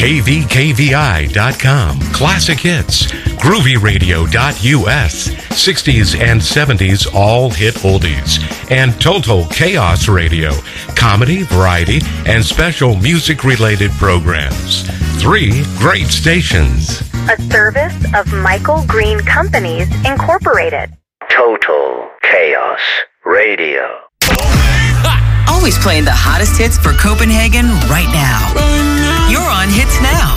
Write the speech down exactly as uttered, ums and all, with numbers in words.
K V K V I dot com, Classic Hits, Groovy Radio dot U S, sixties and seventies all hit oldies, and Total Chaos Radio, comedy, variety, and special music-related programs. Three great stations. A service of Michael Green Companies, Incorporated. Total Chaos Radio. Always playing the hottest hits for Copenhagen right now. You're on Hits Now.